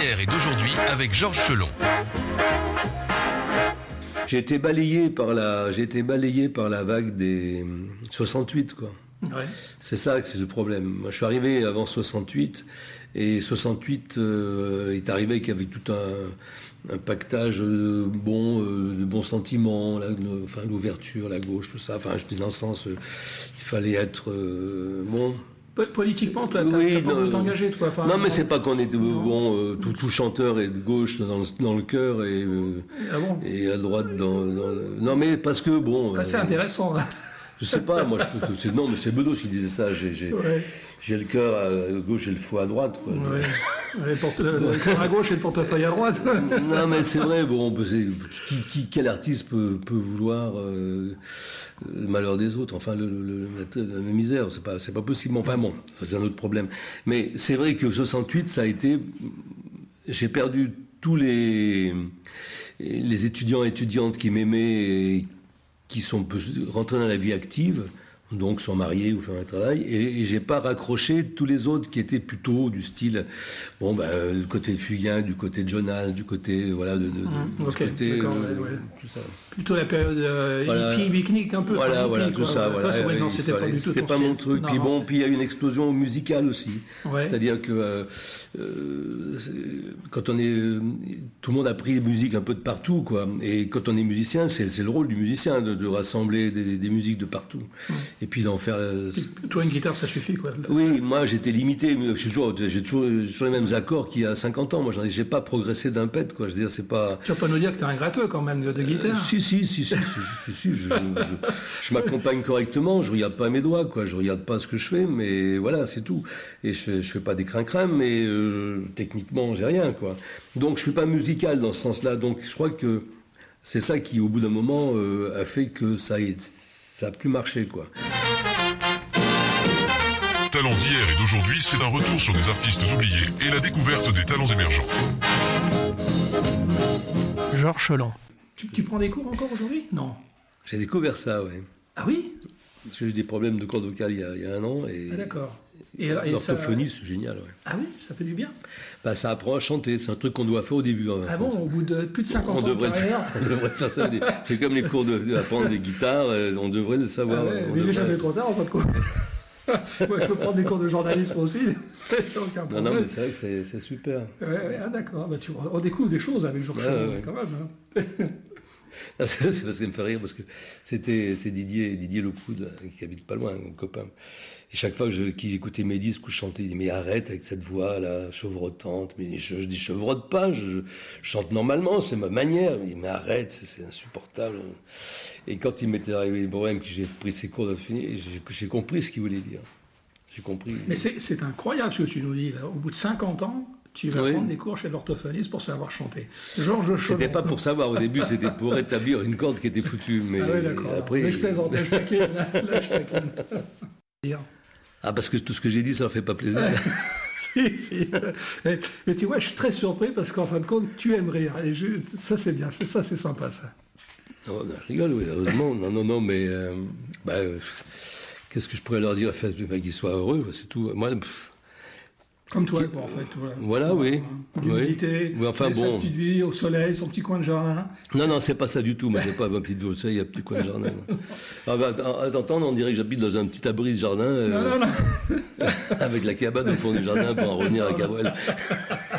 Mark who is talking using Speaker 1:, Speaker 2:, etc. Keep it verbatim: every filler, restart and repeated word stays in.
Speaker 1: d'hier et d'aujourd'hui avec Georges Chelon.
Speaker 2: J'ai été balayé par la, j'ai été balayé par la vague des soixante-huit, quoi.
Speaker 3: Ouais.
Speaker 2: C'est ça que c'est le problème. Moi, je suis arrivé avant soixante-huit, et soixante-huit euh, est arrivé avec tout un, un pactage euh, bon, euh, de bons sentiments, la, le, enfin, l'ouverture, la gauche, tout ça. Enfin, je dis dans le sens, euh, il fallait être euh, bon.
Speaker 3: Politiquement, toi, t'as,
Speaker 2: oui,
Speaker 3: t'as pas voulu t'engager, toi. Enfin,
Speaker 2: non, mais c'est pas qu'on est bon, euh, tout, tout chanteur est de gauche dans le, dans le cœur et, euh,
Speaker 3: ah bon
Speaker 2: et à droite dans, dans le... Non, mais parce que bon.
Speaker 3: Ah, c'est euh, intéressant, là.
Speaker 2: Je sais pas, moi, je peux, c'est, non, mais c'est Bedos qui disait ça. J'ai, j'ai, ouais. j'ai le cœur à gauche et le foie à droite, quoi.
Speaker 3: Ouais. Le, porte, le cœur à gauche et le portefeuille à droite.
Speaker 2: Non, mais c'est vrai, bon, c'est, qui, qui, quel artiste peut, peut vouloir euh, le malheur des autres, enfin, le, le, la, la misère, c'est pas, c'est pas possible. Enfin, bon, c'est un autre problème. Mais c'est vrai que soixante-huit, ça a été. J'ai perdu tous les, les étudiants et étudiantes qui m'aimaient et qui sont rentrés dans la vie active, donc sont mariés ou font un travail, et, et j'ai pas raccroché tous les autres qui étaient plutôt du style, bon ben euh, du côté de Fugain, du côté de Jonas, du côté voilà de, de, de
Speaker 3: mmh,
Speaker 2: du
Speaker 3: okay,
Speaker 2: côté
Speaker 3: euh,
Speaker 2: ouais.
Speaker 3: tout ça. Plutôt la période euh, voilà. hippie, pique-nique un peu.
Speaker 2: Voilà,
Speaker 3: hippie,
Speaker 2: voilà
Speaker 3: quoi,
Speaker 2: tout ça. Voilà,
Speaker 3: Toi,
Speaker 2: ouais,
Speaker 3: non, c'était
Speaker 2: fallait,
Speaker 3: pas du tout
Speaker 2: c'était
Speaker 3: ton
Speaker 2: pas
Speaker 3: style.
Speaker 2: mon truc.
Speaker 3: Non,
Speaker 2: puis
Speaker 3: non,
Speaker 2: bon,
Speaker 3: c'est...
Speaker 2: puis il y a une explosion musicale aussi.
Speaker 3: Ouais.
Speaker 2: C'est-à-dire que euh, euh, quand on est, tout le monde a pris des musiques un peu de partout, quoi. Et quand on est musicien, c'est, c'est le rôle du musicien de, de rassembler des, des musiques de partout. Mmh. Et puis d'en faire. Euh,
Speaker 3: Toi, une guitare, ça suffit, quoi.
Speaker 2: Oui, moi, j'étais limité. Je suis toujours, j'ai toujours sur les mêmes accords qu'il y a cinquante ans. Moi, j'en ai, j'ai pas progressé d'un pet, quoi. Je veux dire, c'est pas.
Speaker 3: Tu vas pas nous dire que t'es un gratteux, quand même, de, de guitare.
Speaker 2: Euh, si, si, si, si, si, si, si je, je, je, je m'accompagne correctement. Je regarde pas mes doigts, quoi. Je regarde pas ce que je fais, mais voilà, c'est tout. Et je, je fais pas des crin-crin, mais euh, techniquement, j'ai rien, quoi. Donc, je suis pas musical dans ce sens-là. Donc, je crois que c'est ça qui, au bout d'un moment, euh, a fait que ça, ait, ça a plus marché, quoi.
Speaker 4: Talents d'hier et d'aujourd'hui, c'est un retour sur des artistes oubliés et la découverte des talents émergents.
Speaker 3: Georges Chelon. Tu, tu prends des cours encore aujourd'hui ? Non.
Speaker 2: J'ai découvert ça, oui.
Speaker 3: Ah oui ?
Speaker 2: Parce que j'ai eu des problèmes de cordes vocales il y a, il y a un an. Et,
Speaker 3: ah d'accord.
Speaker 2: Et, et l'orthophonie, ça... c'est génial, ouais.
Speaker 3: Ah oui, ça fait du bien.
Speaker 2: Bah, ça apprend à chanter, c'est un truc qu'on doit faire au début. Hein,
Speaker 3: ah bon, au bout de plus de cinquante
Speaker 2: on
Speaker 3: ans
Speaker 2: devrait
Speaker 3: de
Speaker 2: faire, on devrait faire ça. Des, c'est comme les cours de, d'apprendre des guitares, on devrait le savoir.
Speaker 3: Ah ouais, mais
Speaker 2: devrait...
Speaker 3: jamais trop tard, en fin de compte. Moi, je peux prendre des cours de journalisme aussi.
Speaker 2: non, non, mais c'est vrai que c'est, c'est super.
Speaker 3: Ouais, ouais, ah, d'accord. Bah, tu, on découvre des choses avec Georges Chelon, ouais. quand même. Hein.
Speaker 2: Non, c'est, c'est parce qu'il me fait rire, parce que c'était, c'est Didier, Didier Lecoud, qui habite pas loin, mon copain. Et chaque fois que je, qu'il écoutait mes disques où je chantais, il dit, mais arrête avec cette voix-là, chevrotante. Mais je, je dis, chevrotte pas, je, je chante normalement, c'est ma manière. Il dit, mais arrête, c'est, c'est insupportable. Et quand il m'était arrivé le problème, que j'ai pris ses cours d'orthophonie, j'ai, j'ai compris ce qu'il voulait dire. J'ai compris.
Speaker 3: Mais c'est, c'est incroyable ce que tu nous dis, là. Au bout de cinquante ans, tu vas oui. prendre des cours chez l'orthophoniste pour savoir chanter. Georges Chelon.
Speaker 2: C'était pas pour savoir, au début, c'était pour rétablir une corde qui était foutue. Mais,
Speaker 3: ah oui, d'accord.
Speaker 2: Après,
Speaker 3: mais je plaisante, je taquine, là, je taquine.
Speaker 2: Ah, parce que tout ce que j'ai dit, ça leur fait pas plaisir.
Speaker 3: si, si. Mais, mais tu vois, je suis très surpris parce qu'en fin de compte, tu aimes rire. Et je, ça, c'est bien. C'est, ça, c'est sympa, ça.
Speaker 2: Oh, ben, je rigole, oui, heureusement. non, non, non, mais euh, bah, euh, qu'est-ce que je pourrais leur dire? Enfin, bah, qu'ils soient heureux, c'est tout. Moi, pff,
Speaker 3: comme toi, quoi, en fait. Voilà,
Speaker 2: voilà oui.
Speaker 3: L'humilité,
Speaker 2: oui. Enfin, bon.
Speaker 3: sa petite vie au soleil, son petit coin de jardin.
Speaker 2: Non, non, c'est pas ça du tout. Moi, j'ai pas ma petite vie au soleil, un petit coin de jardin. Ah, bah, à t'entendre, on dirait que j'habite dans un petit abri de jardin. Euh,
Speaker 3: non, non, non.
Speaker 2: avec la cabane au fond du jardin pour en revenir à Cabrel.